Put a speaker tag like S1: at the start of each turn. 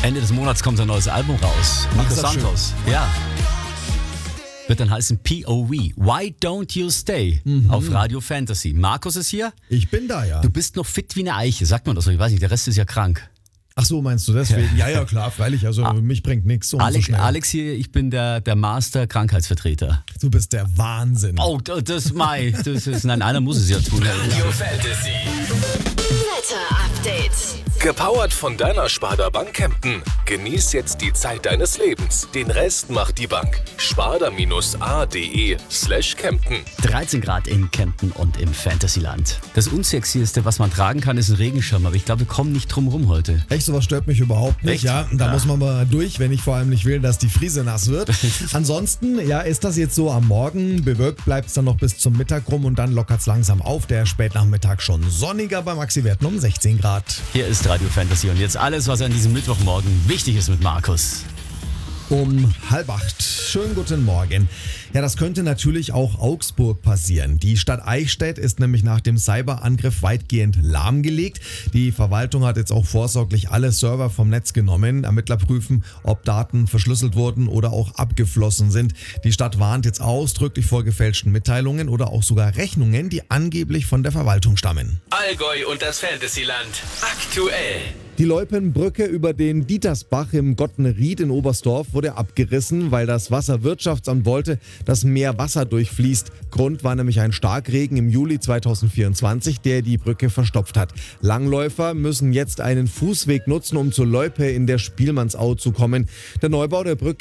S1: Ende des Monats kommt ein neues Album raus. Nico Santos. Ja. Wird dann heißen POV. Why Don't You Stay? Auf Radio Fantasy. Markus ist hier.
S2: Ich bin da, ja.
S1: Du bist noch fit wie eine Eiche. Sagt man das so? Ich weiß nicht, der Rest ist ja krank.
S2: Ach so, meinst du deswegen? Ja, klar, freilich. Also mich bringt nichts so schnell.
S1: Alex hier, ich bin der Master-Krankheitsvertreter.
S2: Du bist der Wahnsinn.
S1: Oh, nein, einer muss es ja tun.
S3: Radio Fantasy.
S4: Wetter-Update.
S3: Gepowert von deiner Sparda Bank Kempten. Genieß jetzt die Zeit deines Lebens. Den Rest macht die Bank. sparda-a.de/Kempten.
S1: 13 Grad in Kempten und im Fantasyland. Das Unsexieste, was man tragen kann, ist ein Regenschirm. Aber ich glaube, wir kommen nicht drum rum heute.
S2: Echt, sowas stört mich überhaupt nicht.
S1: Echt?
S2: Ja, da muss man mal durch, wenn ich vor allem nicht will, dass die Friese nass wird. Ansonsten, ja, ist das jetzt so am Morgen. Bewölkt bleibt es dann noch bis zum Mittag rum und dann lockert es langsam auf. Der Spätnachmittag schon sonniger bei Maxi-Werten um 16 Grad.
S1: Hier ist Radio Fantasy und jetzt alles, was an diesem Mittwochmorgen wichtig ist mit Markus.
S2: Um 7:30. Schönen guten Morgen. Ja, das könnte natürlich auch Augsburg passieren. Die Stadt Eichstätt ist nämlich nach dem Cyberangriff weitgehend lahmgelegt. Die Verwaltung hat jetzt auch vorsorglich alle Server vom Netz genommen. Ermittler prüfen, ob Daten verschlüsselt wurden oder auch abgeflossen sind. Die Stadt warnt jetzt ausdrücklich vor gefälschten Mitteilungen oder auch sogar Rechnungen, die angeblich von der Verwaltung stammen.
S3: Allgäu und das Fantasyland. Aktuell.
S2: Die Loipenbrücke über den Dietersbach im Gottenried in Oberstdorf wurde abgerissen, weil das Wasserwirtschaftsamt wollte, dass mehr Wasser durchfließt. Grund war nämlich ein Starkregen im Juli 2024, der die Brücke verstopft hat. Langläufer müssen jetzt einen Fußweg nutzen, um zur Loipe in der Spielmannsau zu kommen. Der Neubau der Brücke